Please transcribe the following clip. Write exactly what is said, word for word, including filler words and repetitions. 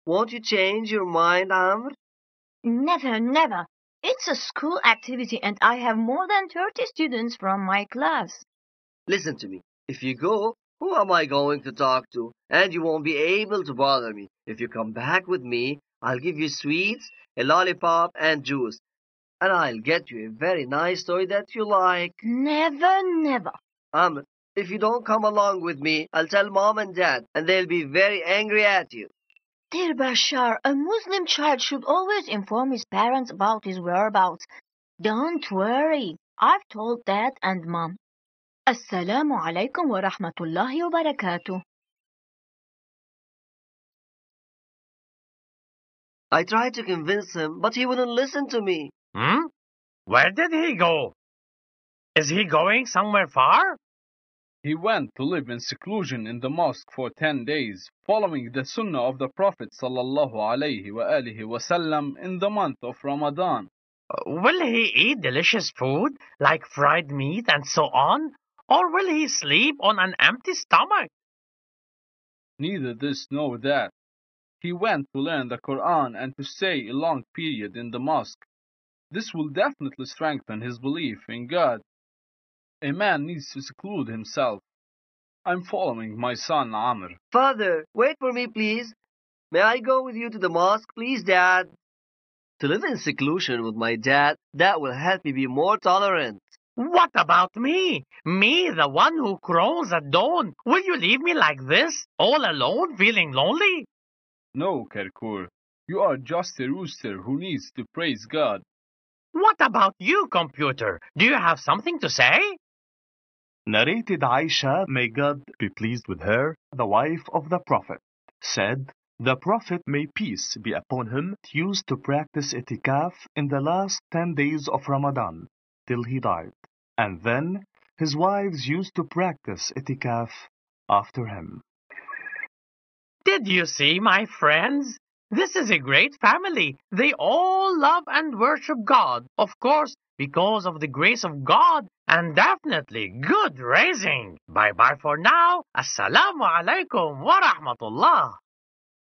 Won't you change your mind, Amr? Never, never. It's a school activity and I have more than thirty students from my class. Listen to me. If you go, who am I going to talk to? And you won't be able to bother me. If you come back with me, I'll give you sweets, a lollipop, and juice. And I'll get you a very nice toy that you like. Never, never. Amr, if you don't come along with me, I'll tell Mom and Dad, and they'll be very angry at you. Dear Bashar, a Muslim child should always inform his parents about his whereabouts. Don't worry. I've told Dad and Mom. Assalamu alaikum wa rahmatullahi wa barakatuh. I tried to convince him, but he wouldn't listen to me. Hmm? Where did he go? Is he going somewhere far? He went to live in seclusion in the mosque for ten days, following the sunnah of the Prophet sallallahu alaihi wasallam in the month of Ramadan. Will he eat delicious food like fried meat and so on? Or will he sleep on an empty stomach? Neither this nor that. He went to learn the Quran and to stay a long period in the mosque. This will definitely strengthen his belief in God. A man needs to seclude himself. I'm following my son Amr. Father, wait for me, please. May I go with you to the mosque, please, Dad? To live in seclusion with my dad, that will help me be more tolerant. What about me? Me, the one who crows at dawn. Will you leave me like this, all alone, feeling lonely? No, Kerkur. You are just a rooster who needs to praise God. What about you, computer? Do you have something to say? Narrated Aisha, may God be pleased with her, the wife of the Prophet, said, the Prophet, may peace be upon him, used to practice itikaf in the last ten days of Ramadan, till he died. And then his wives used to practice itikaf after him. Did you see, my friends? This is a great family. They all love and worship God, of course, because of the grace of God and definitely good raising. Bye-bye for now. Assalamu alaikum wa rahmatullah.